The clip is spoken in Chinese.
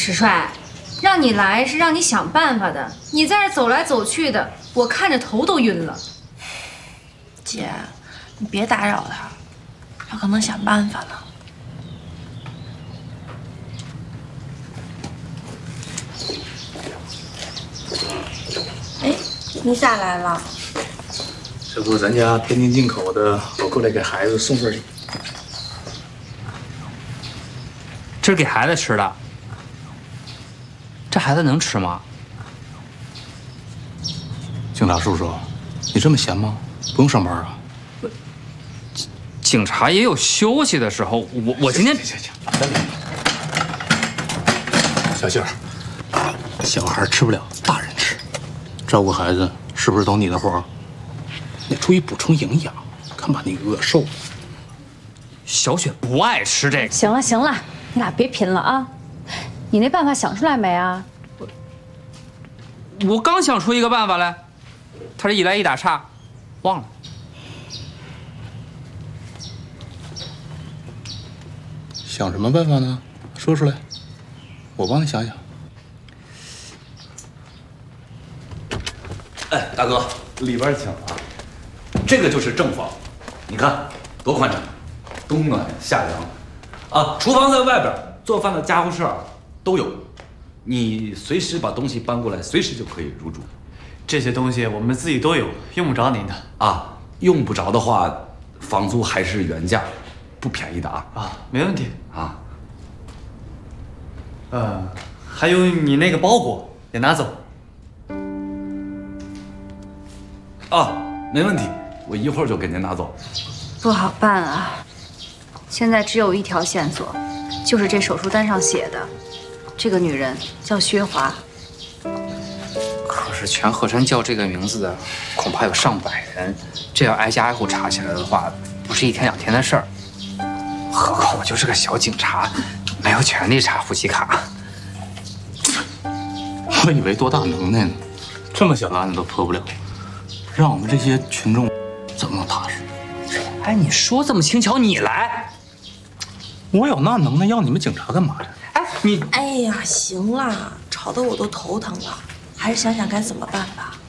史帅，让你来是让你想办法的，你在这走来走去的，我看着头都晕了。 姐，你别打扰他，他可能想办法呢。哎，你咋来了？ 这不，咱家边境进口的，我过来给孩子送份礼。 这是给孩子吃的，这孩子能吃吗？ 警察叔叔，你这么闲吗？不用上班啊？ 警察也有休息的时候。我今天行，小杏儿，小孩吃不了，大人吃。照顾孩子是不是都你的活？你注意补充营养，看把你饿瘦了。 小雪不爱吃这个。 行了行了，你俩别贫了啊！你那办法想出来没啊？ 我刚想出一个办法来，他这一来一打岔，忘了。 想什么办法呢？说出来，我帮你想想。 哎，大哥，里边请啊。这个就是正房，你看多宽敞，冬暖夏凉。啊，厨房在外边，做饭的家伙事儿都有，你随时把东西搬过来，随时就可以入住。 这些东西我们自己都有，用不着您的。 啊，用不着的话，房租还是原价，不便宜的啊。 啊，没问题啊。 还有你那个包裹也拿走。 啊，没问题，我一会儿就给您拿走。 不好办啊，现在只有一条线索，就是这手术单上写的，这个女人叫薛华。 可是全鹤山叫这个名字的恐怕有上百人，这要挨家挨户查起来的话，不是一天两天的事儿。何况我就是个小警察，没有权利查户籍卡。 我以为多大能耐呢，这么小的案子都破不了，让我们这些群众怎么能踏实？ 哎，你说这么轻巧，你来， 我有那能耐，要你们警察干嘛呀？ 哎，你， 哎呀，行啦，吵得我都头疼了，还是想想该怎么办吧。